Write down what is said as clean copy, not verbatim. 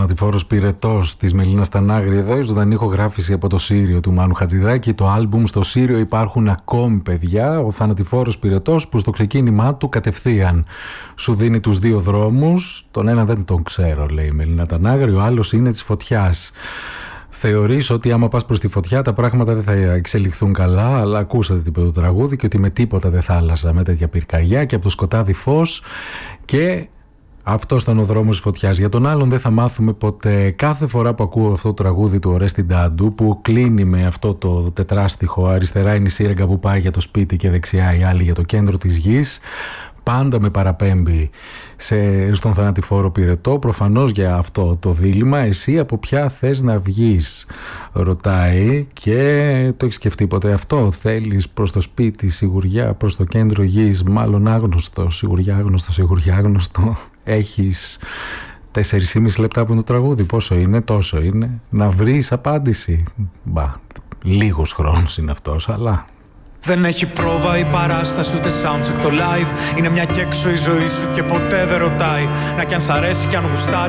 θανατηφόρος πυρετός της Μελίνας Τανάγρη εδώ, η ζωντανή ηχογράφηση από το Σύριο του Μάνου Χατζηδάκη. Το άλμπουμ στο Σύριο υπάρχουν ακόμη, παιδιά. Ο θανατηφόρος πυρετός που στο ξεκίνημά του κατευθείαν σου δίνει τους δύο δρόμους. Τον ένα δεν τον ξέρω, λέει η Μελίνα Τανάγρη, ο άλλος είναι της φωτιάς. Θεωρείς ότι άμα πας προς τη φωτιά τα πράγματα δεν θα εξελιχθούν καλά, αλλά ακούσατε τι είπε το τραγούδι και ότι με τίποτα δεν θα άλλαζα με τέτοια πυρκαγιά και από το σκοτάδι φως, και αυτό ήταν ο δρόμος της φωτιάς. Για τον άλλον δεν θα μάθουμε ποτέ. Κάθε φορά που ακούω αυτό το τραγούδι του Ορέστη Ντάντου, που κλείνει με αυτό το τετράστιχο, αριστερά είναι η σύραγγα που πάει για το σπίτι και δεξιά η άλλη για το κέντρο της γης, πάντα με παραπέμπει στον θανατηφόρο πυρετό. Προφανώς για αυτό το δίλημμα, εσύ από ποια θες να βγεις, ρωτάει, και το έχεις σκεφτεί ποτέ αυτό? Θέλεις προς το σπίτι σιγουριά, προς το κέντρο γης μάλλον άγνωστο, σιγουριά άγνωστο, σιγουριά άγνωστο? Έχεις 4,5 λεπτά από το τραγούδι, πόσο είναι? Τόσο είναι. Να βρεις απάντηση. Λίγος χρόνος είναι αυτός, αλλά... Δεν έχει πρόβα η παράσταση ούτε soundcheck το live. Είναι μια και έξω η ζωή σου και ποτέ δεν ρωτάει. Να κι αν σ' αρέσει κι αν γουστάρει.